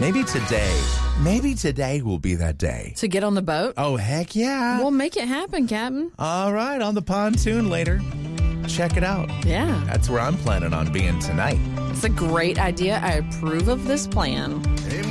Maybe today will be that day. To get on the boat? Oh, heck yeah. We'll make it happen, Captain. All right, on the pontoon later. Check it out. Yeah. That's where I'm planning on being tonight. It's a great idea. I approve of this plan. Hey,